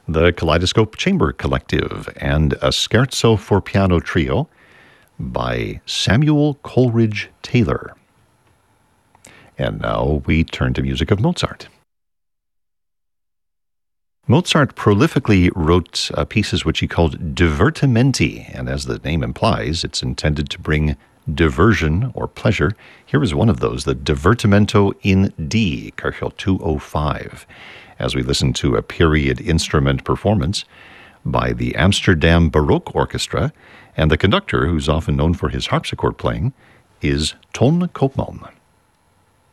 the Kaleidoscope Chamber Collective, and a Scherzo for Piano Trio by Samuel Coleridge Taylor. And now we turn to music of Mozart. Mozart prolifically wrote pieces which he called divertimenti, and as the name implies, it's intended to bring diversion or pleasure. Here is one of those, the Divertimento in D, Köchel 205, as we listen to a period instrument performance by the Amsterdam Baroque Orchestra, and the conductor, who's often known for his harpsichord playing, is Ton Koopman.